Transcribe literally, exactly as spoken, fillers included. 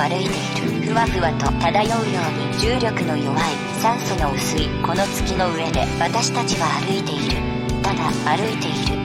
歩いている。ふわふわと漂うように重力の弱い酸素の薄いこの月の上で私たちは歩いている。ただ歩いている。